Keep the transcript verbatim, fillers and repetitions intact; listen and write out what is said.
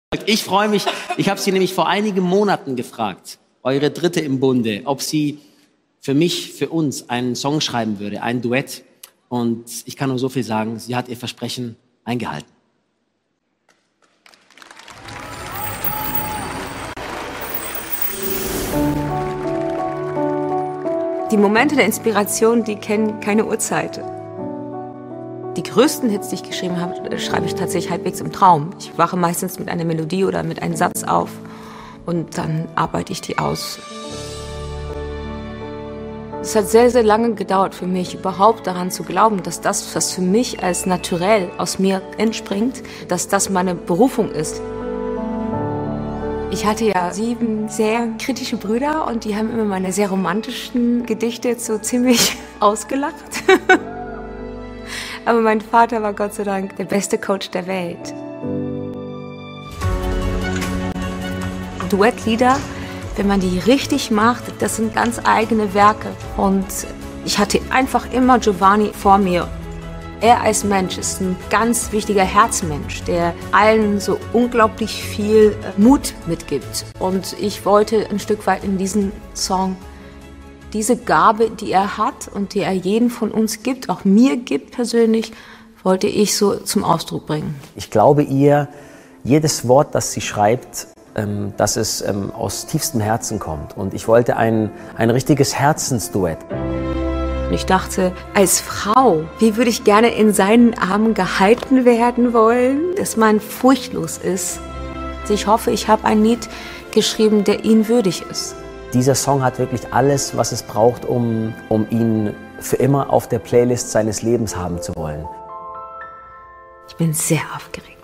Ich freue mich, ich habe Sie nämlich vor einigen Monaten gefragt, eure Dritte im Bunde, ob sie für mich, für uns einen Song schreiben würde, ein Duett. Und ich kann nur so viel sagen, sie hat ihr Versprechen eingehalten. Die Momente der Inspiration, die kennen keine Uhrzeit. Die größten Hits, die ich geschrieben habe, schreibe ich tatsächlich halbwegs im Traum. Ich wache meistens mit einer Melodie oder mit einem Satz auf und dann arbeite ich die aus. Es hat sehr, sehr lange gedauert für mich, überhaupt daran zu glauben, dass das, was für mich als naturell aus mir entspringt, dass das meine Berufung ist. Ich hatte ja sieben sehr kritische Brüder und die haben immer meine sehr romantischen Gedichte so ziemlich ausgelacht. Aber mein Vater war Gott sei Dank der beste Coach der Welt. Duettlieder, wenn man die richtig macht, das sind ganz eigene Werke. Und ich hatte einfach immer Giovanni vor mir. Er als Mensch ist ein ganz wichtiger Herzmensch, der allen so unglaublich viel Mut mitgibt. Und ich wollte ein Stück weit in diesem Song diese Gabe, die er hat und die er jedem von uns gibt, auch mir gibt persönlich, wollte ich so zum Ausdruck bringen. Ich glaube ihr, jedes Wort, das sie schreibt, ähm, dass es ähm, aus tiefstem Herzen kommt. Und ich wollte ein, ein richtiges Herzensduett. Ich dachte, als Frau, wie würde ich gerne in seinen Armen gehalten werden wollen, dass man furchtlos ist. Ich hoffe, ich habe ein Lied geschrieben, der ihn würdig ist. Dieser Song hat wirklich alles, was es braucht, um, um ihn für immer auf der Playlist seines Lebens haben zu wollen. Ich bin sehr aufgeregt.